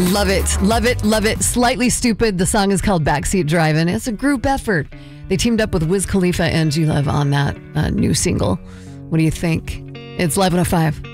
Love it, love it, love it. Slightly Stupid. The song is called Backseat Drivin'. It's a group effort. They teamed up with Wiz Khalifa and G-Love on that new single. What do you think? It's Live 105.